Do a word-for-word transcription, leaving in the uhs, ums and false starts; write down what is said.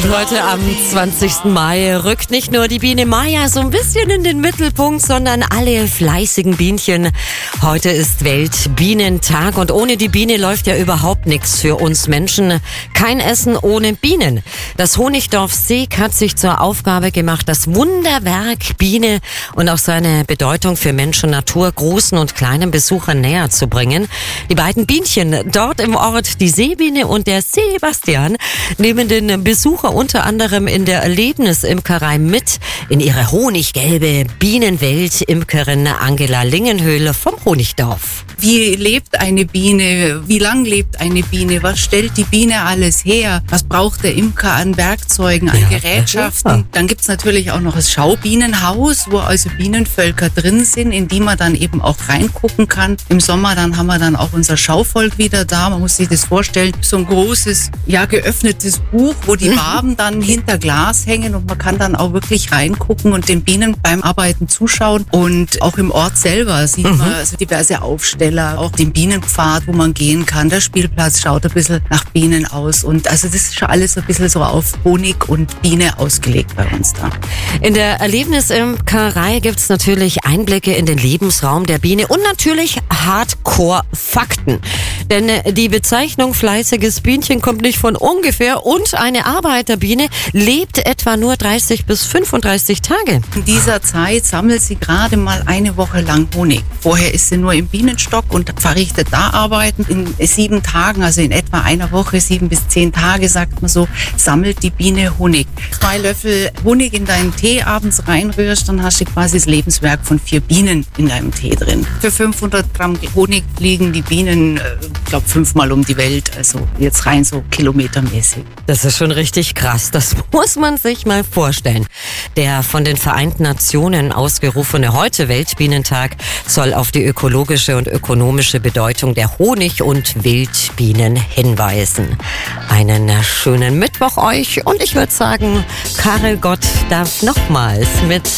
heute am zwanzigsten Mai rückt nicht nur die Biene Maya so ein bisschen in den Mittelpunkt, sondern alle fleißigen Bienchen. Heute ist Weltbienentag und ohne die Biene läuft ja überhaupt nichts für uns Menschen. Kein Essen ohne Bienen. Das Honigdorf Seeg hat sich zur Aufgabe gemacht, das Wunderwerk Biene und auch seine Bedeutung für Mensch und Natur großen und kleinen Besuchern näher zu bringen. Die beiden Bienchen dort im Ort, die Seebiene und der Sebastian, nehmen den Besucher unter anderem in der Erlebnisimkerei mit in ihre honiggelbe Bienenwelt. Imkerin Angela Lingenhöhle vom Honigdorf. Wie lebt eine Biene? Wie lang lebt eine Biene? Was stellt die Biene alles her? Was braucht der Imker an Werkzeugen, an ja, Gerätschaften? Ja. Dann gibt's natürlich auch noch das Schaubienenhaus, wo also Bienenvölker drin sind, in die man dann eben auch reingucken kann. Im Sommer dann haben wir dann auch unser Schauvolk wieder da. Man muss sich das vorstellen, so ein großes, ja geöffnetes Buch, wo die Waben dann hinter Glas hängen und man kann dann auch wirklich reingucken und den Bienen beim Arbeiten zuschauen. Und auch im Ort selber sieht mhm. man also diverse Aufsteller, auch den Bienenpfad, wo man gehen kann. Der Spielplatz schaut ein bisschen nach Bienen aus. Und also das ist schon alles ein bisschen so auf Honig und Biene ausgelegt bei uns da. In der Erlebnisimkerei gibt es natürlich Einblicke in den Lebensraum der Biene und natürlich Hardcore-Fakten. Denn die Bezeichnung fleißiges Bienchen kommt nicht von ungefähr und eine Arbeiterbiene lebt etwa nur dreißig bis fünfunddreißig Tage. In dieser Zeit sammelt sie gerade mal eine Woche lang Honig. Vorher ist sie nur im Bienenstock und verrichtet da Arbeiten. In sieben Tagen, also in etwa einer Woche, sieben bis zehn Tage, sagt man so, sammelt die Biene Honig. Zwei Löffel Honig in deinen Tee abends reinrührst, dann hast du quasi das Lebenswerk von vier Bienen in deinem Tee drin. Für fünfhundert Gramm Honig fliegen die Bienen, ich glaube, fünfmal um die Welt, also jetzt rein so kilometermäßig. Das ist schon richtig krass, das muss man sich mal vorstellen. Der von den Vereinten Nationen ausgerufene heute Weltbienentag soll auf die ökologische und ökonomische Bedeutung der Honig- und Wildbienen hinweisen. Einen schönen Mittwoch euch und ich würde sagen, Karel Gott darf nochmals mit